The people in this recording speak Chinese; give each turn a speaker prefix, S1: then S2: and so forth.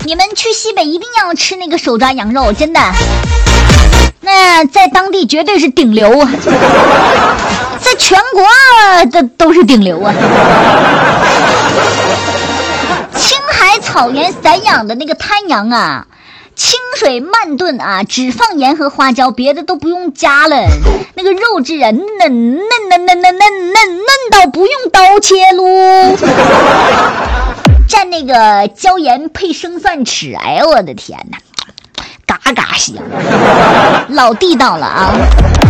S1: 你们去西北一定要吃那个手抓羊肉，真的，那在当地绝对是顶流啊，在全国都是顶流啊。青海草原散养的那个滩羊啊，清水慢炖啊，只放盐和花椒，别的都不用加了。那个肉质啊，嫩到不用刀切喽。蘸那个椒盐配生蒜吃，哎呦我的天哪，嘎嘎香，老地道了啊！